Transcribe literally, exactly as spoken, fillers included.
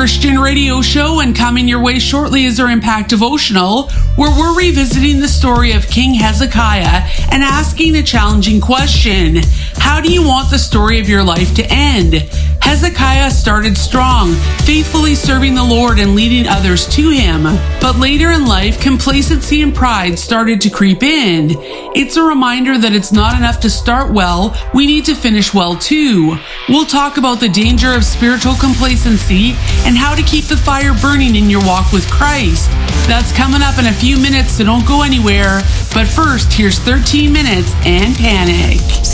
Christian radio show, and coming your way shortly is our Impact Devotional, where we're revisiting the story of King Hezekiah and asking a challenging question. How do you want the story of your life to end? Hezekiah started strong, faithfully serving the Lord and leading others to Him. But later in life, complacency and pride started to creep in. It's a reminder that it's not enough to start well, we need to finish well too. We'll talk about the danger of spiritual complacency and how to keep the fire burning in your walk with Christ. That's coming up in a few minutes, so don't go anywhere. But first, here's thirteen minutes and Panic.